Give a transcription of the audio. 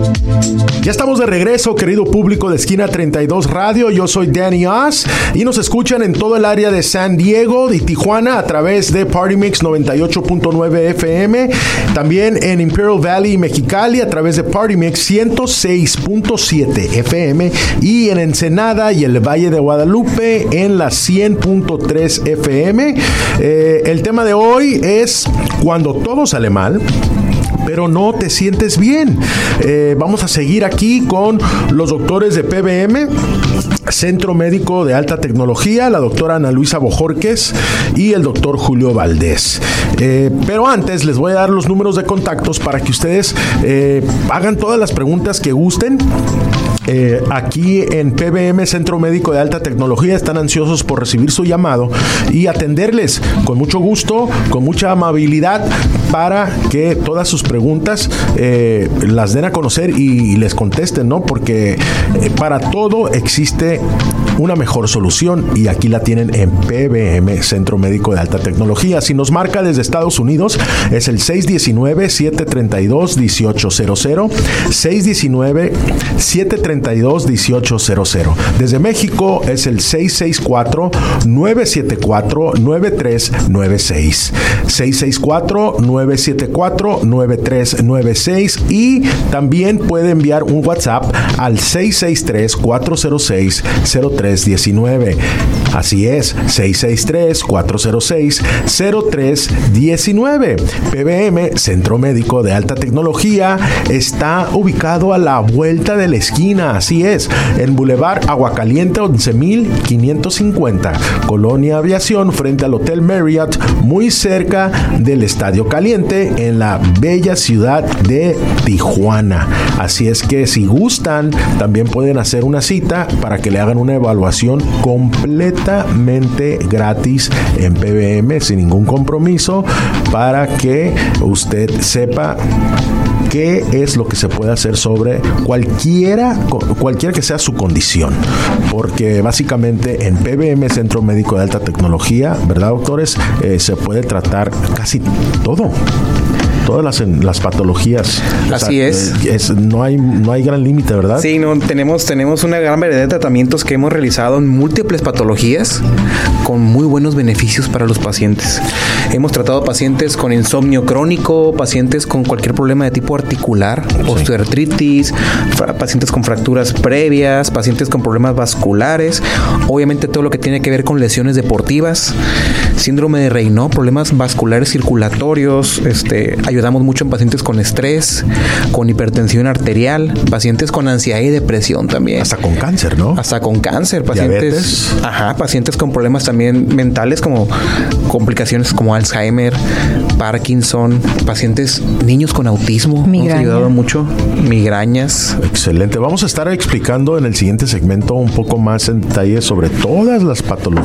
Ya estamos de regreso, querido público de Esquina 32 Radio. Yo soy Danny Oz y nos escuchan en todo el área de San Diego y Tijuana a través de Party Mix 98.9 FM. También en Imperial Valley y Mexicali a través de Party Mix 106.7 FM. Y en Ensenada y el Valle de Guadalupe en la 100.3 FM. El tema de hoy es cuando todo sale mal, pero no te sientes bien. Vamos a seguir aquí con los doctores de PBM, Centro Médico de Alta Tecnología, la doctora Ana Luisa Bojorquez y el doctor Julio Valdés. Pero antes les voy a dar los números de contactos para que ustedes hagan todas las preguntas que gusten. Aquí en PBM, Centro Médico de Alta Tecnología, están ansiosos por recibir su llamado y atenderles con mucho gusto, con mucha amabilidad, para que todas sus preguntas las den a conocer y les contesten, ¿no? Porque para todo existe una mejor solución y aquí la tienen en PBM, Centro Médico de Alta Tecnología. Si nos marca desde Estados Unidos, es el 619-732-1800, 619-732-1800. Desde México es el 664-974-9396, 664-974-9396, y también puede enviar un WhatsApp al 663-406-0319. Así es, 663-406-0319. PBM, Centro Médico de Alta Tecnología, está ubicado a la vuelta de la esquina. Así es, en Boulevard Aguacaliente 11,550, Colonia Aviación, frente al Hotel Marriott, muy cerca del Estadio Caliente, en la bella ciudad de Tijuana. Así es que si gustan, también pueden hacer una cita para que le hagan una evaluación completamente gratis en PBM, sin ningún compromiso, para que usted sepa qué es lo que se puede hacer sobre cualquiera que sea su condición. Porque básicamente en PBM, Centro Médico de Alta Tecnología, ¿verdad, doctores? Se puede tratar casi todo. Todas las patologías. Así es. No hay gran límite, ¿verdad? Sí, no, tenemos una gran variedad de tratamientos que hemos realizado en múltiples patologías con muy buenos beneficios para los pacientes. Hemos tratado pacientes con insomnio crónico, pacientes con cualquier problema de tipo articular, osteoartritis, pacientes con fracturas previas, pacientes con problemas vasculares, obviamente todo lo que tiene que ver con lesiones deportivas, síndrome de Raynaud, problemas vasculares circulatorios, ayudamos mucho en pacientes con estrés, con hipertensión arterial, pacientes con ansiedad y depresión también. Hasta con cáncer, ¿no? Hasta con cáncer, pacientes. Diabetes. Pacientes con problemas también mentales, como complicaciones como Alzheimer, Parkinson, pacientes, niños con autismo. Hemos ayudado mucho, migrañas. Excelente. Vamos a estar explicando en el siguiente segmento un poco más en detalle sobre todas las patologías